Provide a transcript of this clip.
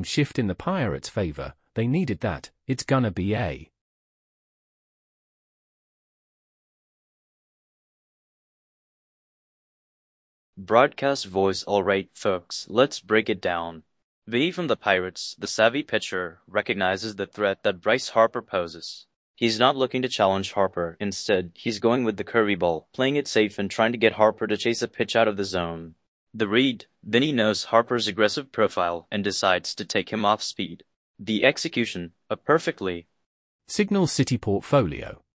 momentum shift in the Pirates' favor. They needed that. It's gonna be a Broadcast voice. Alright, folks, let's break it down. V from the Pirates, the savvy pitcher, recognizes the threat that Bryce Harper poses. He's not looking to challenge Harper. Instead, he's going with the curveball, playing it safe and trying to get Harper to chase a pitch out of the zone. The read, Vinny knows Harper's aggressive profile and decides to take him off speed. The execution, a perfectly Signal City portfolio.